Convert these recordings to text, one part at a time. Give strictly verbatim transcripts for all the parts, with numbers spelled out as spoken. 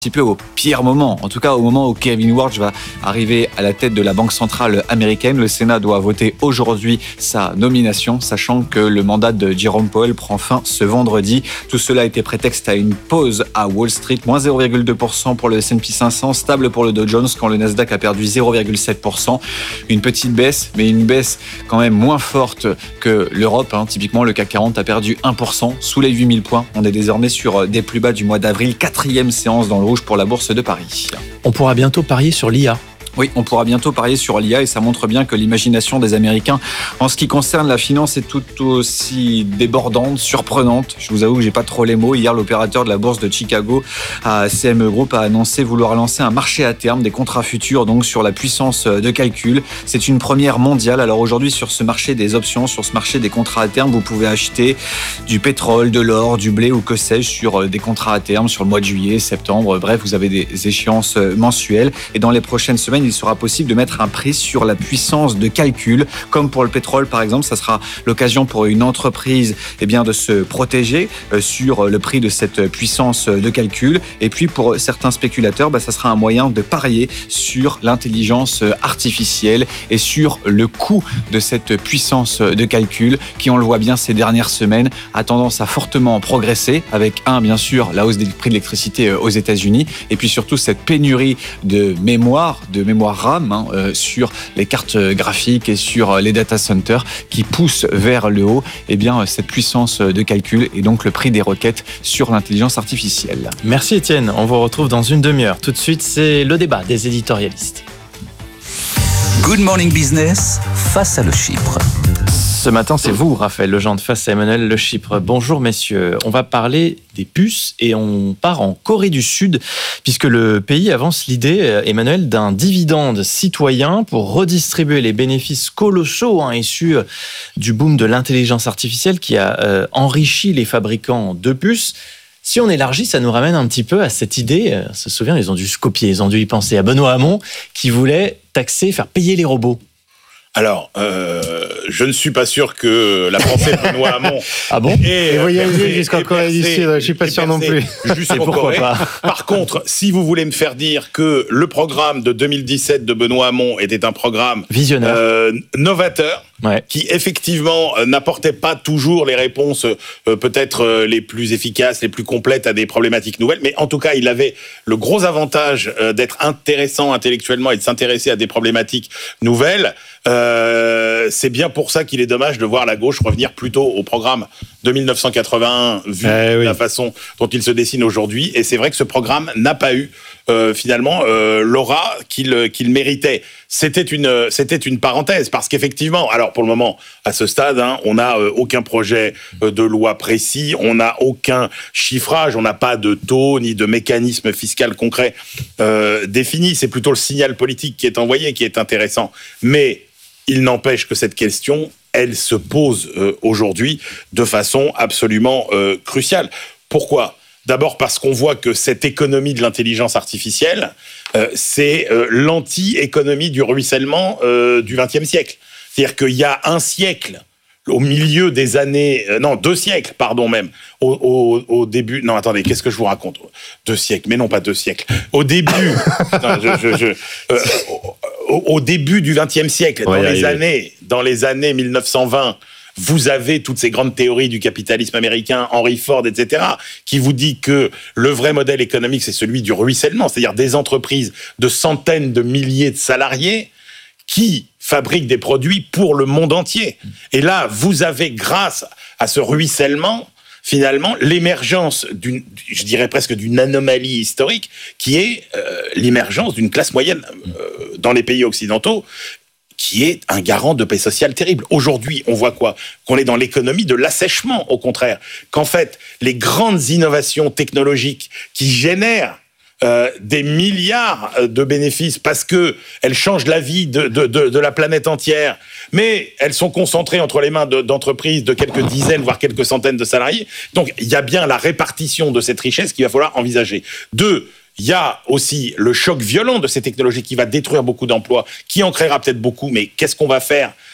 petit peu au pire moment, en tout cas au moment où Kevin Warsh va arriver à la tête de la Banque centrale américaine. Le Sénat doit voter aujourd'hui sa nomination, sachant que le mandat de Jerome Powell prend fin ce vendredi. Tout cela a été prétexte à une pause à Wall Street, moins zéro virgule deux pour cent pour le S and P cinq cents, stable pour le Dow Jones quand le Nasdaq a perdu zéro virgule sept pour cent. Une petite baisse, mais une baisse quand même moins forte que l'Europe. Hein. Typiquement, le C A C quarante a perdu un pour cent sous les huit mille points. On est désormais sur des plus bas du mois d'avril, quatrième séance dans le pour la bourse de Paris. On pourra bientôt parier sur l'I A. Oui, on pourra bientôt parier sur l'I A et ça montre bien que l'imagination des Américains en ce qui concerne la finance est tout aussi débordante, surprenante. Je vous avoue que j'ai pas trop les mots. Hier, l'opérateur de la bourse de Chicago, C M E Group, a annoncé vouloir lancer un marché à terme des contrats futurs, donc sur la puissance de calcul. C'est une première mondiale. Alors aujourd'hui, sur ce marché des options, sur ce marché des contrats à terme, vous pouvez acheter du pétrole, de l'or, du blé ou que sais-je sur des contrats à terme sur le mois de juillet, septembre. Bref, vous avez des échéances mensuelles et dans les prochaines semaines, il sera possible de mettre un prix sur la puissance de calcul. Comme pour le pétrole, par exemple, ça sera l'occasion pour une entreprise eh bien, de se protéger sur le prix de cette puissance de calcul. Et puis, pour certains spéculateurs, bah, ça sera un moyen de parier sur l'intelligence artificielle et sur le coût de cette puissance de calcul qui, on le voit bien ces dernières semaines, a tendance à fortement progresser avec, un, bien sûr, la hausse des prix de l'électricité aux États-Unis et puis surtout cette pénurie de mémoire, de mémoire RAM hein, euh, sur les cartes graphiques et sur les data centers qui poussent vers le haut eh bien, cette puissance de calcul et donc le prix des requêtes sur l'intelligence artificielle. Merci Étienne, on vous retrouve dans une demi-heure. Tout de suite, c'est le débat des éditorialistes. Good Morning Business, face à Le Chypre. Ce matin, c'est vous, Raphaël Legendre, face à Emmanuel Le Chypre. Bonjour, messieurs. On va parler des puces et on part en Corée du Sud, puisque le pays avance l'idée, Emmanuel, d'un dividende citoyen pour redistribuer les bénéfices colossaux hein, issus du boom de l'intelligence artificielle qui a euh, enrichi les fabricants de puces. Si on élargit, ça nous ramène un petit peu à cette idée. On se souvient, ils ont dû se copier, ils ont dû y penser à Benoît Hamon, qui voulait taxer, faire payer les robots. Alors, euh, je ne suis pas sûr que la pensée de Benoît Hamon... Ah bon et voyager jusqu'en Corée du Sud, je suis pas sûr non plus. Jusqu'en Corée. Pas. Par contre, si vous voulez me faire dire que le programme de deux mille dix-sept de Benoît Hamon était un programme visionnaire, euh, novateur, ouais. qui effectivement euh, n'apportait pas toujours les réponses euh, peut-être euh, les plus efficaces, les plus complètes à des problématiques nouvelles, mais en tout cas, il avait le gros avantage euh, d'être intéressant intellectuellement et de s'intéresser à des problématiques nouvelles. Euh, c'est bien pour ça qu'il est dommage de voir la gauche revenir plutôt au programme de dix-neuf cent quatre-vingt-un, vu eh oui. la façon dont il se dessine aujourd'hui. Et c'est vrai que ce programme n'a pas eu euh, finalement euh, l'aura qu'il, qu'il méritait. C'était une, c'était une parenthèse, parce qu'effectivement, alors pour le moment, à ce stade, hein, on n'a euh, aucun projet euh, de loi précis, on n'a aucun chiffrage, on n'a pas de taux ni de mécanisme fiscal concret euh, défini. C'est plutôt le signal politique qui est envoyé qui est intéressant. Mais il n'empêche que cette question, elle se pose euh, aujourd'hui de façon absolument euh, cruciale. Pourquoi ? D'abord parce qu'on voit que cette économie de l'intelligence artificielle, euh, c'est euh, l'anti-économie du ruissellement euh, du vingtième siècle. C'est-à-dire qu'il y a un siècle, au milieu des années... Euh, non, deux siècles, pardon même, au, au, au début... Non, attendez, qu'est-ce que je vous raconte ? Deux siècles, mais non, pas deux siècles. Au début... non, je, je, je, euh, au, au début du vingtième siècle, dans, ouais, les ouais. années, dans les années mille neuf cent vingt... Vous avez toutes ces grandes théories du capitalisme américain, Henry Ford, et cetera, qui vous dit que le vrai modèle économique, c'est celui du ruissellement, c'est-à-dire des entreprises de centaines de milliers de salariés qui fabriquent des produits pour le monde entier. Et là, vous avez, grâce à ce ruissellement, finalement, l'émergence d'une, je dirais presque d'une anomalie historique, qui est euh, l'émergence d'une classe moyenne euh, dans les pays occidentaux, qui est un garant de paix sociale terrible. Aujourd'hui, on voit quoi ? Qu'on est dans l'économie de l'assèchement, au contraire. Qu'en fait, les grandes innovations technologiques qui génèrent euh, des milliards de bénéfices parce qu'elles changent la vie de, de, de, de la planète entière, mais elles sont concentrées entre les mains de, d'entreprises de quelques dizaines, voire quelques centaines de salariés. Donc, il y a bien la répartition de cette richesse qu'il va falloir envisager. Deux, il y a aussi le choc violent de ces technologies qui va détruire beaucoup d'emplois, qui en créera peut-être beaucoup, mais qu'est-ce qu'on va faire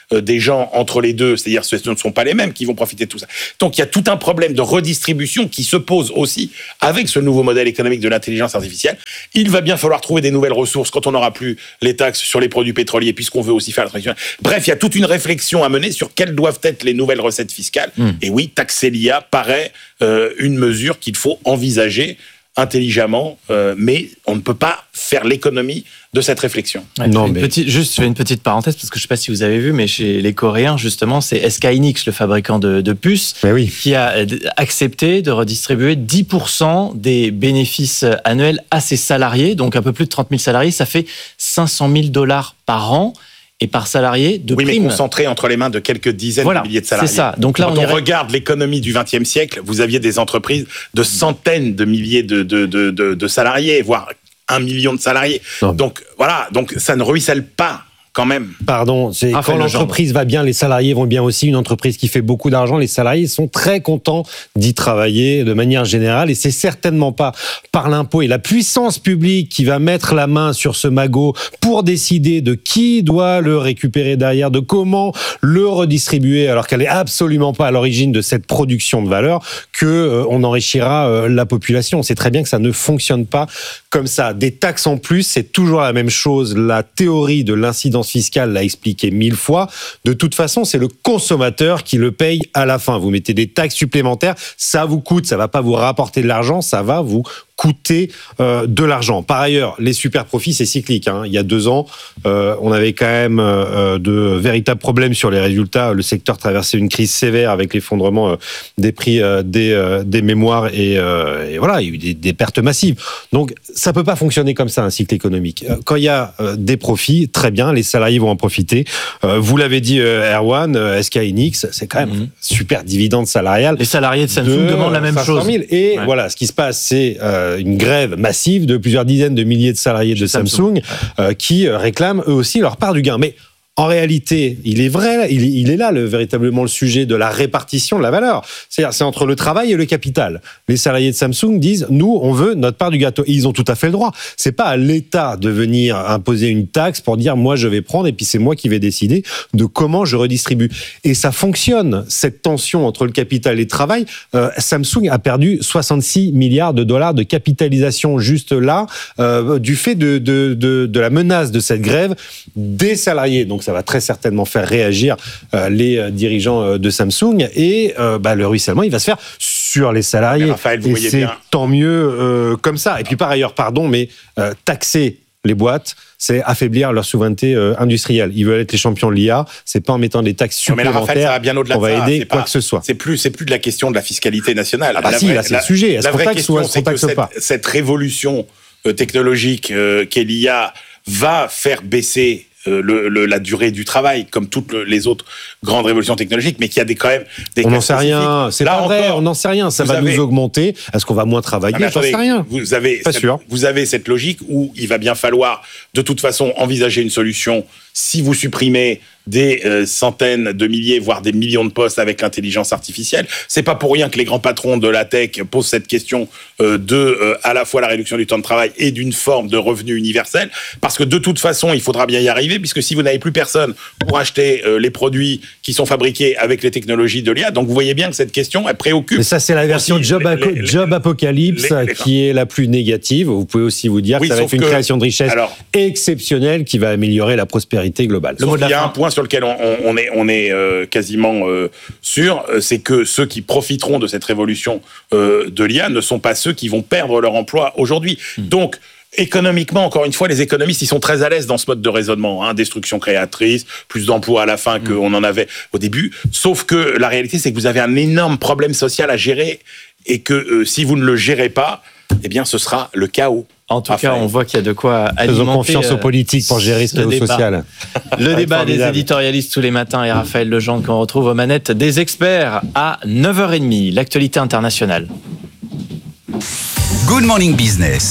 euh, des gens entre les deux, c'est-à-dire ce ne sont pas les mêmes qui vont profiter de tout ça. Donc il y a tout un problème de redistribution qui se pose aussi avec ce nouveau modèle économique de l'intelligence artificielle. Il va bien falloir trouver des nouvelles ressources quand on n'aura plus les taxes sur les produits pétroliers, puisqu'on veut aussi faire la transition. Bref, il y a toute une réflexion à mener sur quelles doivent être les nouvelles recettes fiscales. Mmh. Et oui, taxer l'I A paraît euh, une mesure qu'il faut envisager intelligemment, euh, mais on ne peut pas faire l'économie de cette réflexion. Ouais, non, mais... petite, juste, je fais une petite parenthèse, parce que je ne sais pas si vous avez vu, mais chez les Coréens, justement, c'est S K Hynix, le fabricant de, de puces, oui. qui a accepté de redistribuer dix pour cent des bénéfices annuels à ses salariés, donc un peu plus de trente mille salariés, ça fait cinq cent mille dollars par an. Et par salarié de oui, prime. Oui, mais concentré entre les mains de quelques dizaines voilà, de milliers de salariés. C'est ça. Donc là, Quand on, on irait... regarde l'économie du vingtième siècle, vous aviez des entreprises de centaines de milliers de, de, de, de, de salariés, voire un million de salariés. Non. Donc voilà, donc ça ne ruisselle pas. Quand même. Pardon, c'est ah, quand l'entreprise va bien, les salariés vont bien aussi. Une entreprise qui fait beaucoup d'argent, les salariés sont très contents d'y travailler de manière générale. Et c'est certainement pas par l'impôt et la puissance publique qui va mettre la main sur ce magot pour décider de qui doit le récupérer derrière, de comment le redistribuer, alors qu'elle est absolument pas à l'origine de cette production de valeur, que euh, on enrichira euh, la population. On sait très bien que ça ne fonctionne pas comme ça. Des taxes en plus, c'est toujours la même chose. La théorie de l'incidence fiscale l'a expliqué mille fois. De toute façon, c'est le consommateur qui le paye à la fin. Vous mettez des taxes supplémentaires, ça vous coûte, ça va pas vous rapporter de l'argent, ça va vous coûter euh, de l'argent. Par ailleurs, les super profits, c'est cyclique. Hein. Il y a deux ans, euh, on avait quand même euh, de véritables problèmes sur les résultats. Le secteur traversait une crise sévère avec l'effondrement euh, des prix euh, des, euh, des mémoires et, euh, et voilà, il y a eu des, des pertes massives. Donc, ça peut pas fonctionner comme ça, un cycle économique. Quand il y a euh, des profits, très bien, les salariés vont en profiter. Euh, vous l'avez dit, euh, Erwan, euh, S K Hynix, c'est quand même mmh. super dividende salariale. Les salariés de Samsung de demandent la même chose. Et ouais. voilà, ce qui se passe, c'est euh, une grève massive de plusieurs dizaines de milliers de salariés de Samsung, Samsung euh, qui réclament eux aussi leur part du gain. Mais en réalité, il est vrai, il, il est là le, véritablement le sujet de la répartition de la valeur. C'est-à-dire, c'est entre le travail et le capital. Les salariés de Samsung disent, nous, on veut notre part du gâteau. Et ils ont tout à fait le droit. C'est pas à l'État de venir imposer une taxe pour dire, moi, je vais prendre et puis c'est moi qui vais décider de comment je redistribue. Et ça fonctionne, cette tension entre le capital et le travail. Euh, Samsung a perdu soixante-six milliards de dollars de capitalisation juste là, euh, du fait de, de, de, de la menace de cette grève des salariés. Donc, ça va très certainement faire réagir euh, les euh, dirigeants euh, de Samsung et euh, bah, le ruissellement, il va se faire sur les salariés. Raphaël, vous et voyez c'est bien. Tant mieux euh, comme ça. Et puis par ailleurs, pardon, mais euh, taxer les boîtes, c'est affaiblir leur souveraineté euh, industrielle. Ils veulent être les champions de l'I A, c'est pas en mettant des taxes supplémentaires non, mais là, Raphaël, ça va bien au-delà qu'on va de ça. aider c'est quoi pas, que ce soit. C'est plus, c'est plus de la question de la fiscalité nationale. Ah bah la si, vraie, là c'est la, le sujet. Est-ce la qu'on vraie taxe question, ou est-ce c'est qu'on taxe que pas cette, cette révolution euh, technologique euh, qu'est l'I A va faire baisser Le, le, la durée du travail, comme toutes le, les autres grandes révolutions technologiques, mais qu'il y a des, quand même des on n'en sait rien, c'est Là pas vrai, encore, on n'en sait rien, ça va avez... nous augmenter, est-ce qu'on va moins travailler, ah, j'en sais rien. Vous avez, pas cette, sûr. vous avez cette logique où il va bien falloir de toute façon envisager une solution si vous supprimez des euh, centaines de milliers, voire des millions de postes avec l'intelligence artificielle. C'est pas pour rien que les grands patrons de la tech posent cette question euh, de euh, à la fois la réduction du temps de travail et d'une forme de revenu universel, parce que de toute façon, il faudra bien y arriver, puisque si vous n'avez plus personne pour acheter euh, les produits qui sont fabriqués avec les technologies de l'I A, donc vous voyez bien que cette question, elle préoccupe. Mais ça, c'est la version job, les, les, job apocalypse les, les, qui est la plus négative. Vous pouvez aussi vous dire oui, que ça va être une que, création de richesse alors, exceptionnelle qui va améliorer la prospérité globale. Le mot de la il y a fin. Un point sur lequel on, on est, on est euh, quasiment euh, sûr, c'est que ceux qui profiteront de cette révolution euh, de l'I A ne sont pas ceux qui vont perdre leur emploi aujourd'hui. Mmh. Donc, économiquement, encore une fois, les économistes, ils sont très à l'aise dans ce mode de raisonnement. Hein, destruction créatrice, plus d'emplois à la fin mmh. qu'on en avait au début. Sauf que la réalité, c'est que vous avez un énorme problème social à gérer et que euh, si vous ne le gérez pas, eh bien, ce sera le chaos. En tout Raphaël. cas, on voit qu'il y a de quoi alimenter. Faisons confiance aux politiques pour gérer ce chaos social. Le débat des éditorialistes tous les matins et Raphaël Legendre qu'on retrouve aux manettes des experts à neuf heures trente. L'actualité internationale. Good Morning Business,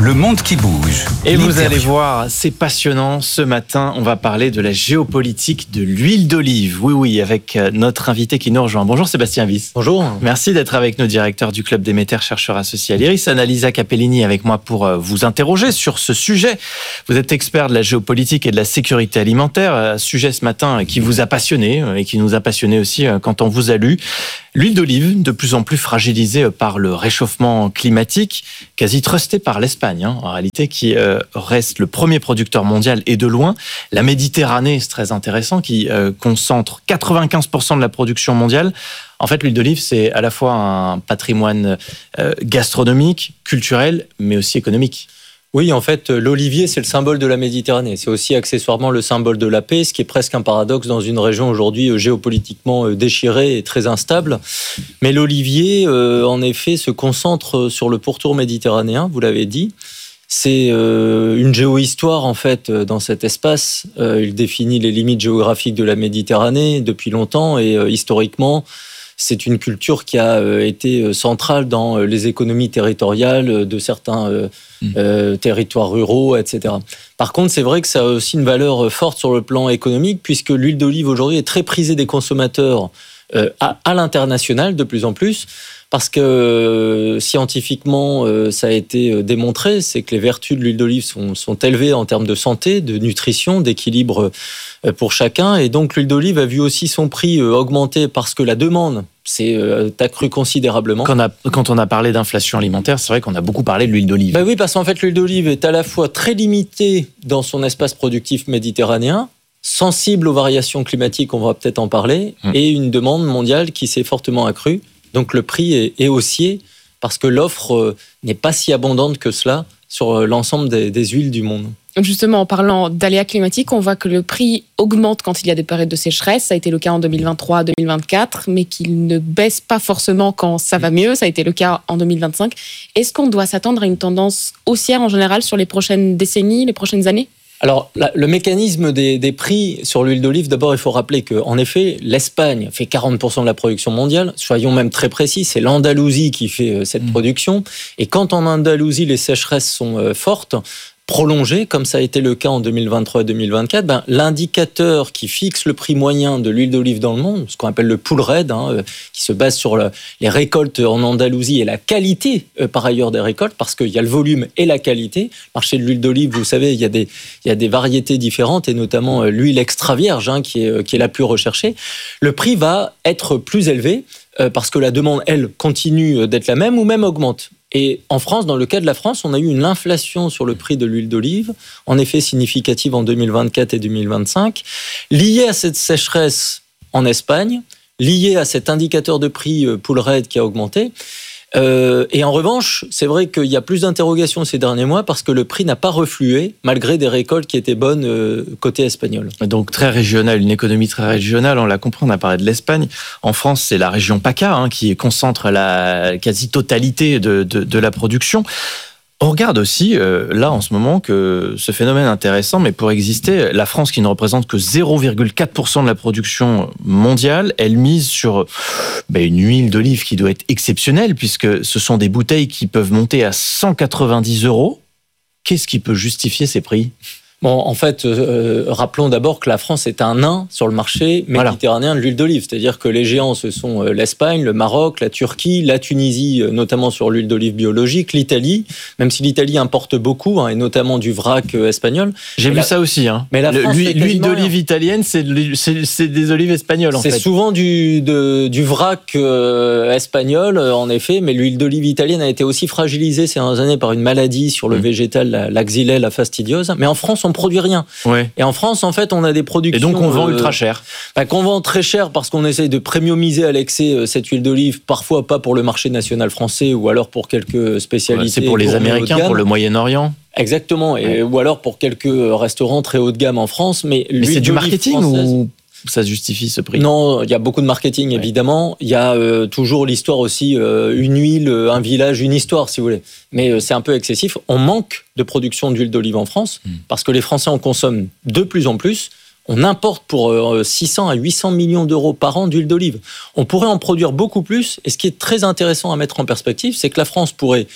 le monde qui bouge. Et vous allez voir, c'est passionnant. Ce matin, on va parler de la géopolitique de l'huile d'olive. Oui, oui, avec notre invité qui nous rejoint. Bonjour Sébastien Wyss. Bonjour. Merci d'être avec nous, directeur du Club Déméter, chercheur associé à l'Iris. Annalisa Capellini avec moi pour vous interroger sur ce sujet. Vous êtes expert de la géopolitique et de la sécurité alimentaire. Un sujet ce matin qui vous a passionné et qui nous a passionné aussi quand on vous a lu. L'huile d'olive, de plus en plus fragilisée par le réchauffement climatique, quasi trustée par l'Espagne, hein, en réalité, qui euh, reste le premier producteur mondial et de loin. La Méditerranée, c'est très intéressant, qui euh, concentre quatre-vingt-quinze pour cent de la production mondiale. En fait, l'huile d'olive, c'est à la fois un patrimoine euh, gastronomique, culturel, mais aussi économique. Oui, en fait, l'olivier, c'est le symbole de la Méditerranée. C'est aussi accessoirement le symbole de la paix, ce qui est presque un paradoxe dans une région aujourd'hui géopolitiquement déchirée et très instable. Mais l'olivier, euh, en effet, se concentre sur le pourtour méditerranéen, vous l'avez dit. C'est euh, une géohistoire, en fait, dans cet espace. Euh, il définit les limites géographiques de la Méditerranée depuis longtemps et euh, historiquement, c'est une culture qui a euh, été centrale dans euh, les économies territoriales de certains euh, mmh. euh, territoires ruraux, et cetera. Par contre, c'est vrai que ça a aussi une valeur forte sur le plan économique, puisque l'huile d'olive aujourd'hui est très prisée des consommateurs euh, à, à l'international de plus en plus, parce que euh, scientifiquement, euh, ça a été démontré, c'est que les vertus de l'huile d'olive sont, sont élevées en termes de santé, de nutrition, d'équilibre euh, pour chacun. Et donc l'huile d'olive a vu aussi son prix euh, augmenter parce que la demande s'est euh, accrue considérablement. Quand on, a, quand on a parlé d'inflation alimentaire, c'est vrai qu'on a beaucoup parlé de l'huile d'olive. Ben oui, parce qu'en fait l'huile d'olive est à la fois très limitée dans son espace productif méditerranéen, sensible aux variations climatiques, on va peut-être en parler, mmh. et une demande mondiale qui s'est fortement accrue. Donc le prix est, est haussier parce que l'offre euh, n'est pas si abondante que cela sur euh, l'ensemble des, des huiles du monde. Justement, en parlant d'aléas climatiques, on voit que le prix augmente quand il y a des périodes de sécheresse. Ça a été le cas en deux mille vingt-trois deux mille vingt-quatre, mais qu'il ne baisse pas forcément quand ça va mieux. Ça a été le cas en deux mille vingt-cinq. Est-ce qu'on doit s'attendre à une tendance haussière en général sur les prochaines décennies, les prochaines années ? Alors, la, le mécanisme des, des prix sur l'huile d'olive, d'abord, il faut rappeler qu'en effet, l'Espagne fait quarante pour cent de la production mondiale. Soyons même très précis, c'est l'Andalousie qui fait euh, cette mmh. production. Et quand en Andalousie, les sécheresses sont euh, fortes, prolongées, comme ça a été le cas en deux mille vingt-trois deux mille vingt-quatre, ben, l'indicateur qui fixe le prix moyen de l'huile d'olive dans le monde, ce qu'on appelle le pool rate, hein, euh, qui se base sur le, les récoltes en Andalousie et la qualité, euh, par ailleurs, des récoltes, parce qu'il y a le volume et la qualité. Le marché de l'huile d'olive, vous savez, il y a des, il y a des variétés différentes, et notamment euh, l'huile extra vierge, hein, qui est, euh, qui est la plus recherchée. Le prix va être plus élevé, euh, parce que la demande, elle, continue d'être la même, ou même augmente. Et en France, dans le cas de la France, on a eu une inflation sur le prix de l'huile d'olive, en effet significative en deux mille vingt-quatre et deux mille vingt-cinq, liée à cette sécheresse en Espagne, liée à cet indicateur de prix pool rate qui a augmenté. Euh, et en revanche, c'est vrai qu'il y a plus d'interrogations ces derniers mois parce que le prix n'a pas reflué, malgré des récoltes qui étaient bonnes euh, côté espagnol. Donc très régional, une économie très régionale, on l'a compris, on a parlé de l'Espagne. En France, c'est la région PACA hein, qui concentre la quasi-totalité de, de, de la production. On regarde aussi, euh, là, en ce moment, que ce phénomène intéressant, mais pour exister, la France, qui ne représente que zéro virgule quatre pour cent de la production mondiale, elle mise sur ben, une huile d'olive qui doit être exceptionnelle, puisque ce sont des bouteilles qui peuvent monter à cent quatre-vingt-dix euros. Qu'est-ce qui peut justifier ces prix ? Bon, en fait, euh, rappelons d'abord que la France est un nain sur le marché méditerranéen voilà. de l'huile d'olive. C'est-à-dire que les géants, ce sont l'Espagne, le Maroc, la Turquie, la Tunisie, notamment sur l'huile d'olive biologique, l'Italie, même si l'Italie importe beaucoup, hein, et notamment du vrac espagnol. J'ai mais vu la... ça aussi. Hein. Mais la France, l'huile, l'huile d'olive italienne, c'est, c'est, c'est des olives espagnoles, en c'est fait. C'est souvent du, de, du vrac euh, espagnol, en effet, mais l'huile d'olive italienne a été aussi fragilisée ces dernières années par une maladie sur le mmh. végétal, la, la xylella fastidiosa. Mais en France, on produit rien. Ouais. Et en France, en fait, on a des productions... Et donc, on vend euh, ultra cher. Bah, qu'on vend très cher parce qu'on essaye de premiumiser à l'excès euh, cette huile d'olive, parfois pas pour le marché national français ou alors pour quelques spécialités. Ouais, c'est pour les Américains, pour le Moyen-Orient. Exactement, et, ouais. ou alors pour quelques restaurants très haut de gamme en France. Mais, mais c'est du marketing française, ou ça justifie ce prix? Non, il y a beaucoup de marketing, ouais. évidemment. Il y a euh, toujours l'histoire aussi, euh, une huile, un village, une histoire, si vous voulez. Mais euh, c'est un peu excessif. On manque de production d'huile d'olive en France, mmh. parce que les Français en consomment de plus en plus. On importe pour euh, six cents à huit cents millions d'euros par an d'huile d'olive. On pourrait en produire beaucoup plus. Et ce qui est très intéressant à mettre en perspective, c'est que la France pourrait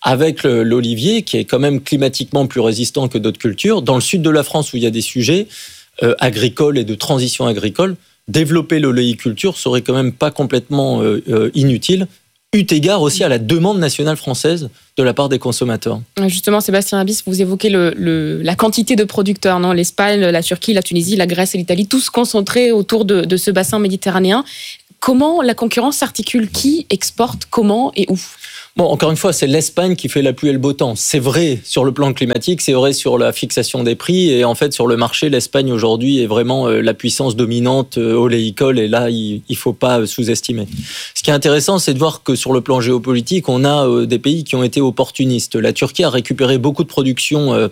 avec le, l'olivier, qui est quand même climatiquement plus résistant que d'autres cultures. Dans le sud de la France, où il y a des sujets euh, agricoles et de transition agricole, développer l'oléiculture serait quand même pas complètement euh, euh, inutile, eu égard aussi à la demande nationale française de la part des consommateurs. Justement, Sébastien Habis, vous évoquez le, le, la quantité de producteurs, non ? L'Espagne, la Turquie, la Tunisie, la Grèce et l'Italie, tous concentrés autour de, de ce bassin méditerranéen. Comment la concurrence s'articule ? Qui exporte, comment et où ? Bon, encore une fois, c'est l'Espagne qui fait la pluie et le beau temps. C'est vrai sur le plan climatique, c'est vrai sur la fixation des prix. Et en fait, sur le marché, l'Espagne aujourd'hui est vraiment la puissance dominante oléicole. Et là, il ne faut pas sous-estimer. Ce qui est intéressant, c'est de voir que sur le plan géopolitique, on a des pays qui ont été opportunistes. La Turquie a récupéré beaucoup de production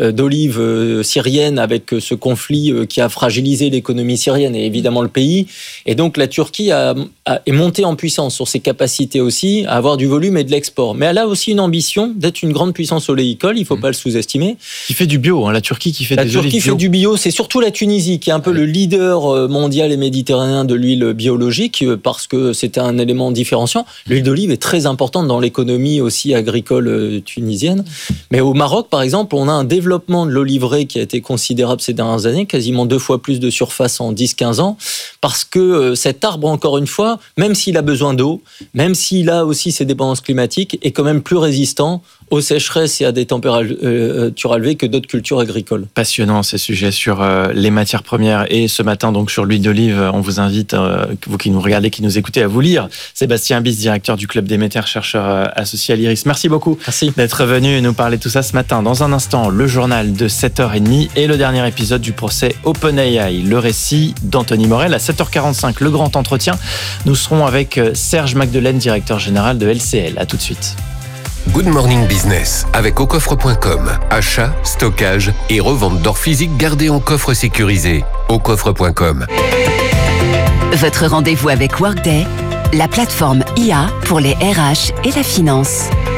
d'olives syriennes avec ce conflit qui a fragilisé l'économie syrienne et évidemment le pays. Et donc, la Turquie a, a, est montée en puissance sur ses capacités aussi à avoir du volume et de l'export. Mais elle a aussi une ambition d'être une grande puissance oléicole, il ne faut mmh. pas le sous-estimer. Qui fait du bio, hein, la Turquie qui fait la des Turquie olives bio. fait du bio, c'est surtout la Tunisie qui est un peu ouais. le leader mondial et méditerranéen de l'huile biologique parce que c'est un élément différenciant. L'huile d'olive est très importante dans l'économie aussi agricole tunisienne. Mais au Maroc, par exemple, on a un développement de l'oliveraie qui a été considérable ces dernières années, quasiment deux fois plus de surface en dix à quinze ans, parce que cet arbre, encore une fois, même s'il a besoin d'eau, même s'il a aussi ses dépendances climatiques, est quand même plus résistant aux sécheresses et à des températures élevées que d'autres cultures agricoles. Passionnant ces sujets sur euh, les matières premières et ce matin donc sur l'huile d'olive. On vous invite, euh, vous qui nous regardez, qui nous écoutez, à vous lire. Sébastien Habis, directeur du Club Déméter, chercheur euh, associé à l'Iris. Merci beaucoup Merci. d'être venu nous parler de tout ça ce matin. Dans un instant, le journal de sept heures trente et le dernier épisode du procès OpenAI. Le récit d'Anthony Morel à sept heures quarante-cinq. Le grand entretien. Nous serons avec Serge Magdelaine, directeur général de L C L. À tout de suite. Good Morning Business avec au coffre point com. Achat, stockage et revente d'or physique gardé en coffre sécurisé. au coffre point com. Votre rendez-vous avec Workday, la plateforme I A pour les R H et la finance.